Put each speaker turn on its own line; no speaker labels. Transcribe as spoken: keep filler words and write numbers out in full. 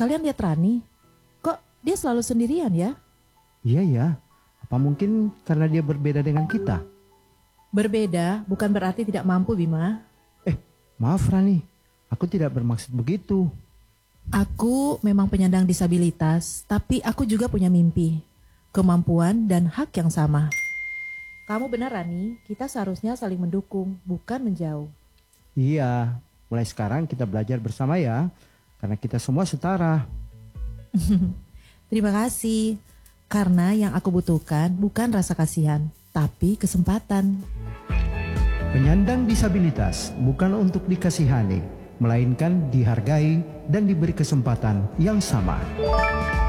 kalian lihat Rani? Kok dia selalu sendirian ya?
Iya ya, apa mungkin karena dia berbeda dengan kita?
Berbeda bukan berarti tidak mampu, Bima.
Eh, maaf Rani, aku tidak bermaksud begitu.
Aku memang penyandang disabilitas, tapi aku juga punya mimpi, kemampuan, dan hak yang sama. Kamu benar, Rani. Kita seharusnya saling mendukung, bukan menjauh.
Iya, mulai sekarang kita belajar bersama ya, karena kita semua setara.
Terima kasih. Karena yang aku butuhkan bukan rasa kasihan, tapi kesempatan.
Penyandang disabilitas bukan untuk dikasihani, melainkan dihargai dan diberi kesempatan yang sama.